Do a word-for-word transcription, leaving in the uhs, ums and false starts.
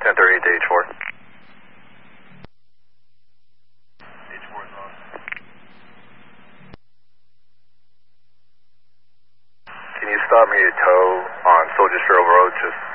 ten thirty to H four. H four is on. Can you stop me at tow on Soldiers Trail Road, just